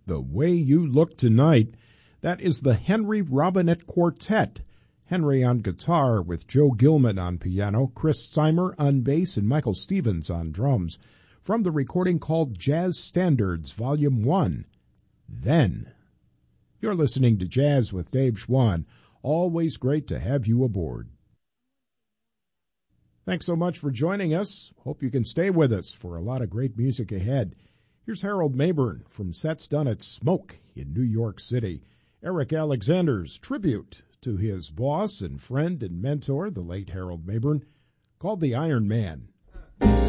The Way You Look Tonight. That is the Henry Robinette Quartet. Henry on guitar with Joe Gilman on piano, Chris Seimer on bass, and Michael Stevens on drums. From the recording called Jazz Standards, Volume 1. Then. You're listening to Jazz with Dave Schwann. Always great to have you aboard. Thanks so much for joining us. Hope you can stay with us for a lot of great music ahead. Here's Harold Mabern from sets done at Smoke in New York City. Eric Alexander's tribute to his boss and friend and mentor, the late Harold Mabern, called The Iron Man.